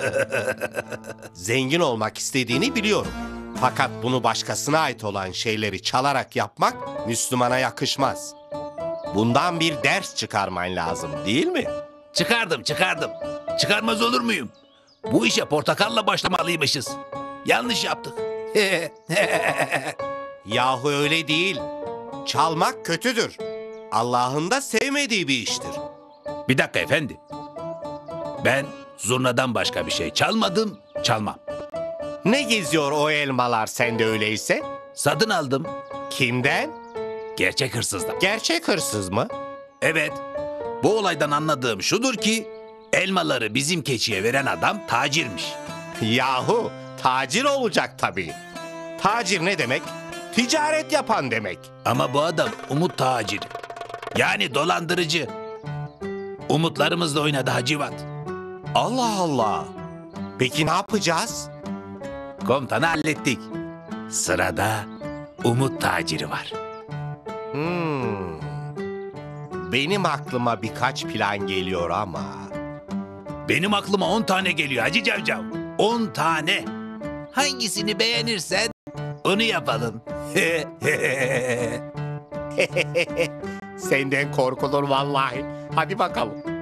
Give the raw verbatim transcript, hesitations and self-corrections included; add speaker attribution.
Speaker 1: Zengin olmak istediğini biliyorum. Fakat bunu başkasına ait olan şeyleri çalarak yapmak Müslümana yakışmaz. Bundan bir ders çıkarman lazım, değil mi?
Speaker 2: Çıkardım, çıkardım. Çıkarmaz olur muyum? Bu işe portakalla başlamalıymışız. Yanlış yaptık.
Speaker 1: Yahu öyle değil. Çalmak kötüdür. Allah'ın da sevmediği bir iştir.
Speaker 2: Bir dakika efendi. Ben zurnadan başka bir şey çalmadım, çalmam.
Speaker 1: Ne geziyor o elmalar sende öyleyse?
Speaker 2: Satın aldım.
Speaker 1: Kimden?
Speaker 2: Gerçek hırsızdan.
Speaker 1: Gerçek hırsız mı?
Speaker 2: Evet. Bu olaydan anladığım şudur ki elmaları bizim keçiye veren adam tacirmiş.
Speaker 1: Yahu tacir olacak tabii. Tacir ne demek? Ticaret yapan demek.
Speaker 2: Ama bu adam umut taciri. Yani dolandırıcı. Umutlarımızla oynadı Hacivat.
Speaker 1: Allah Allah. Peki ne yapacağız?
Speaker 2: Komutanı hallettik. Sırada umut taciri var.
Speaker 1: Hmm. Benim aklıma birkaç plan geliyor ama...
Speaker 2: Benim aklıma on tane geliyor Hacı Cavcav. On tane. Hangisini beğenirsen onu yapalım.
Speaker 1: Senden korkulur vallahi. Hadi bakalım.